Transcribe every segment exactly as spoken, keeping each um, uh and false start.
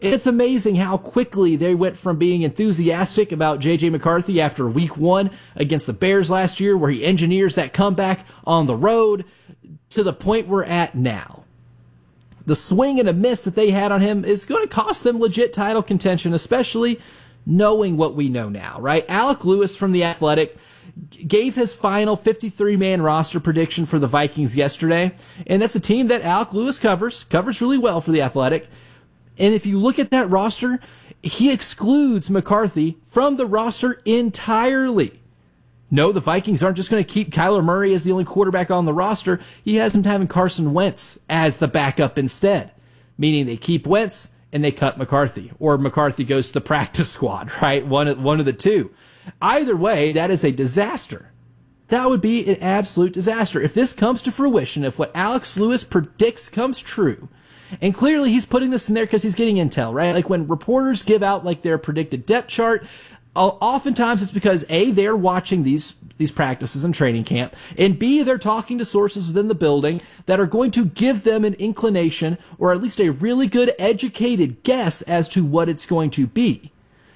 It's amazing how quickly they went from being enthusiastic about J J McCarthy after week one against the Bears last year, where he engineers that comeback on the road, to the point we're at now. The swing and a miss that they had on him is going to cost them legit title contention, especially knowing what we know now, right? Alec Lewis from The Athletic gave his final fifty-three man roster prediction for the Vikings yesterday, and that's a team that Alec Lewis covers, covers really well for The Athletic. And if you look at that roster, he excludes McCarthy from the roster entirely. No, the Vikings aren't just going to keep Kyler Murray as the only quarterback on the roster. He has him having Carson Wentz as the backup instead, meaning they keep Wentz and they cut McCarthy, or McCarthy goes to the practice squad, right? One, one of the two. Either way, that is a disaster. That would be an absolute disaster. If this comes to fruition, if what Alex Lewis predicts comes true, and clearly he's putting this in there because he's getting intel, right? Like when reporters give out like their predicted depth chart, oftentimes it's because A, they're watching these these practices and training camp, and B, they're talking to sources within the building that are going to give them an inclination, or at least a really good educated guess as to what it's going to be.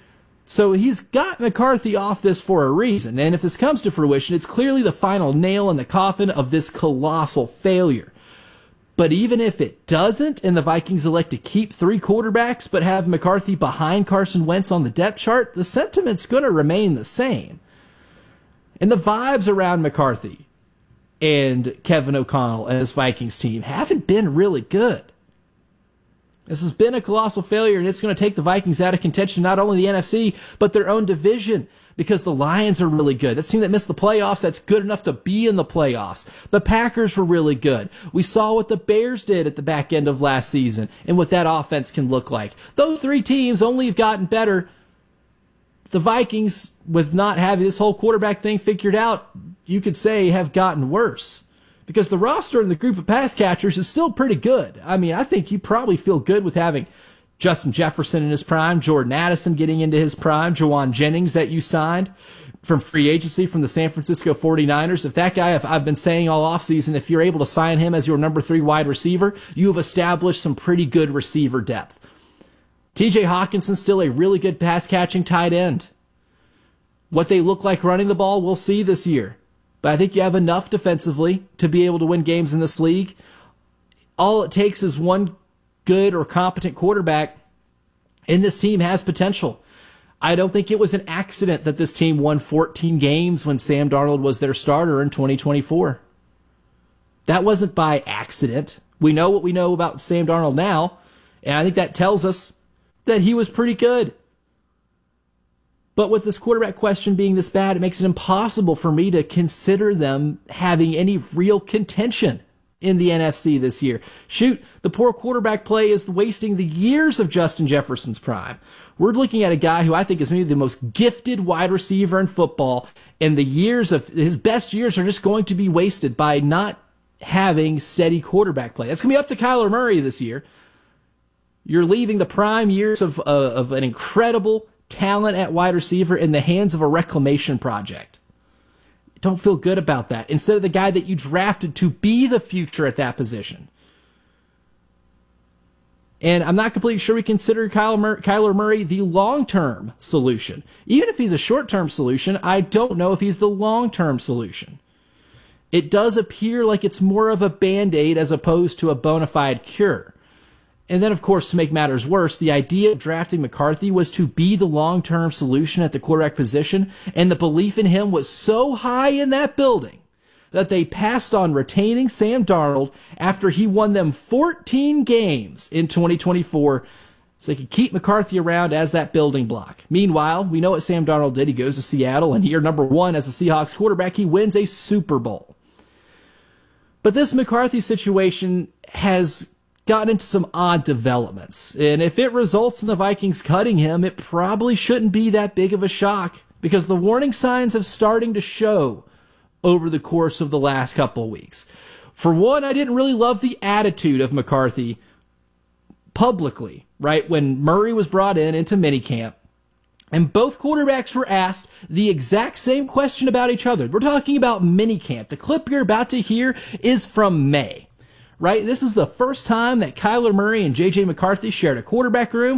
So he's got McCarthy off this for a reason, and if this comes to fruition, it's clearly the final nail in the coffin of this colossal failure. But even if it doesn't, and the Vikings elect to keep three quarterbacks but have McCarthy behind Carson Wentz on the depth chart, the sentiment's going to remain the same. And the vibes around McCarthy and Kevin O'Connell and his Vikings team haven't been really good. This has been a colossal failure, and it's going to take the Vikings out of contention, not only the N F C, but their own division, because the Lions are really good. That team that missed the playoffs, that's good enough to be in the playoffs. The Packers were really good. We saw what the Bears did at the back end of last season and what that offense can look like. Those three teams only have gotten better. The Vikings, with not having this whole quarterback thing figured out, you could say have gotten worse. Because the roster and the group of pass catchers is still pretty good. I mean, I think you probably feel good with having Justin Jefferson in his prime, Jordan Addison getting into his prime, Jawan Jennings that you signed from free agency from the San Francisco forty-niners. If that guy, if I've been saying all offseason, if you're able to sign him as your number three wide receiver, you have established some pretty good receiver depth. T J Hawkinson's still a really good pass-catching tight end. What they look like running the ball, we'll see this year. But I think you have enough defensively to be able to win games in this league. All it takes is one good or competent quarterback, and this team has potential. I don't think it was an accident that this team won fourteen games when Sam Darnold was their starter in twenty twenty-four. That wasn't by accident. We know what we know about Sam Darnold now, and I think that tells us that he was pretty good. But with this quarterback question being this bad, it makes it impossible for me to consider them having any real contention in the N F C this year. Shoot, the poor quarterback play is wasting the years of Justin Jefferson's prime. We're looking at a guy who I think is maybe the most gifted wide receiver in football, and the years of his best years are just going to be wasted by not having steady quarterback play. That's going to be up to Kyler Murray this year. You're leaving the prime years of, uh, of an incredible talent at wide receiver in the hands of a reclamation project. Don't feel good about that. Instead of the guy that you drafted to be the future at that position. And I'm not completely sure we consider Kyler Murray, Kyler Murray the long-term solution. Even if he's a short-term solution, I don't know if he's the long-term solution. It does appear like it's more of a Band-Aid as opposed to a bona fide cure. And then, of course, to make matters worse, the idea of drafting McCarthy was to be the long-term solution at the quarterback position, and the belief in him was so high in that building that they passed on retaining Sam Darnold after he won them fourteen games in twenty twenty-four so they could keep McCarthy around as that building block. Meanwhile, we know what Sam Darnold did. He goes to Seattle, and year number one as a Seahawks quarterback, he wins a Super Bowl. But this McCarthy situation has gotten into some odd developments. And if it results in the Vikings cutting him, it probably shouldn't be that big of a shock because the warning signs have starting to show over the course of the last couple of weeks. For one, I didn't really love the attitude of McCarthy publicly, right? When Murray was brought in into minicamp, and both quarterbacks were asked the exact same question about each other. We're talking about minicamp. The clip you're about to hear is from May. Right? This is the first time that Kyler Murray and J J McCarthy shared a quarterback room.